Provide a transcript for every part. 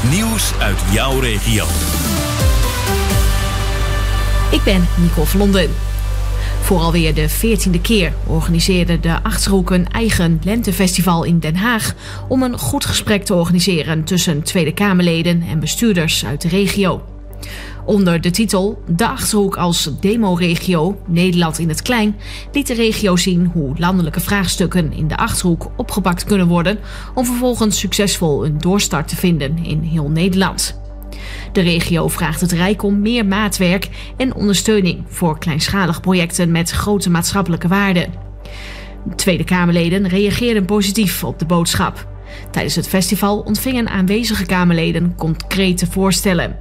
nieuws uit jouw regio. Ik ben Nicole Vlonden. Voor alweer de 14e keer organiseerde de Achterhoek een eigen lentefestival in Den Haag om een goed gesprek te organiseren tussen Tweede Kamerleden en bestuurders uit de regio. Onder de titel De Achterhoek als demoregio, Nederland in het klein, liet de regio zien hoe landelijke vraagstukken in de Achterhoek opgepakt kunnen worden om vervolgens succesvol een doorstart te vinden in heel Nederland. De regio vraagt het Rijk om meer maatwerk en ondersteuning voor kleinschalige projecten met grote maatschappelijke waarde. Tweede Kamerleden reageerden positief op de boodschap. Tijdens het festival ontvingen aanwezige Kamerleden concrete voorstellen.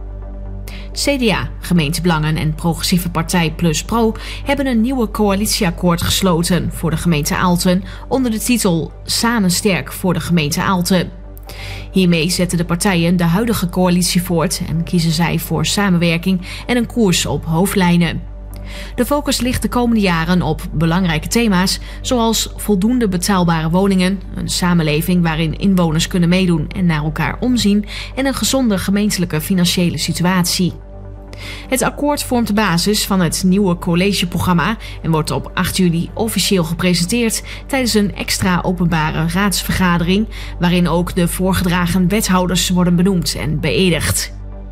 CDA, gemeentebelangen en progressieve partij Plus Pro hebben een nieuwe coalitieakkoord gesloten voor de gemeente Aalten onder de titel Samen sterk voor de gemeente Aalten. Hiermee zetten de partijen de huidige coalitie voort en kiezen zij voor samenwerking en een koers op hoofdlijnen. De focus ligt de komende jaren op belangrijke thema's zoals voldoende betaalbare woningen, een samenleving waarin inwoners kunnen meedoen en naar elkaar omzien en een gezonde gemeentelijke financiële situatie. Het akkoord vormt de basis van het nieuwe collegeprogramma en wordt op 8 juli officieel gepresenteerd tijdens een extra openbare raadsvergadering waarin ook de voorgedragen wethouders worden benoemd en beëdigd.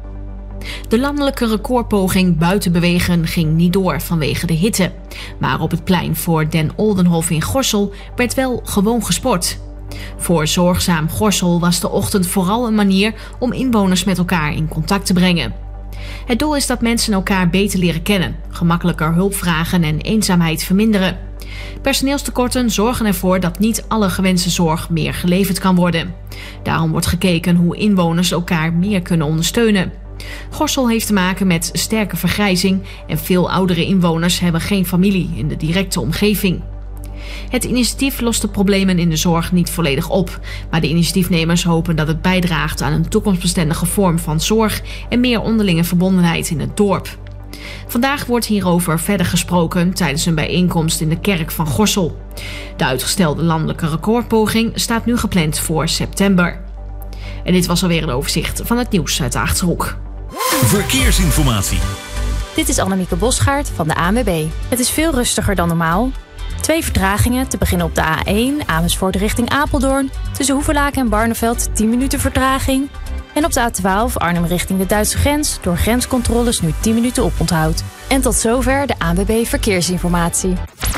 De landelijke recordpoging buiten bewegen ging niet door vanwege de hitte. Maar op het plein voor Den Oldenhof in Gorssel werd wel gewoon gesport. Voor Zorgzaam Gorssel was de ochtend vooral een manier om inwoners met elkaar in contact te brengen. Het doel is dat mensen elkaar beter leren kennen, gemakkelijker hulp vragen en eenzaamheid verminderen. Personeelstekorten zorgen ervoor dat niet alle gewenste zorg meer geleverd kan worden. Daarom wordt gekeken hoe inwoners elkaar meer kunnen ondersteunen. Gorssel heeft te maken met sterke vergrijzing en veel oudere inwoners hebben geen familie in de directe omgeving. Het initiatief lost de problemen in de zorg niet volledig op, maar de initiatiefnemers hopen dat het bijdraagt aan een toekomstbestendige vorm van zorg en meer onderlinge verbondenheid in het dorp. Vandaag wordt hierover verder gesproken tijdens een bijeenkomst in de kerk van Gorssel. De uitgestelde landelijke recordpoging staat nu gepland voor september. En dit was alweer een overzicht van het nieuws uit de Achterhoek. Verkeersinformatie. Dit is Annemieke Bosgaard van de ANWB. Het is veel rustiger dan normaal. 2 vertragingen, te beginnen op de A1 Amersfoort richting Apeldoorn. Tussen Hoevelaken en Barneveld 10 minuten vertraging. En op de A12 Arnhem richting de Duitse grens. Door grenscontroles nu 10 minuten oponthoud. En tot zover de ANWB Verkeersinformatie.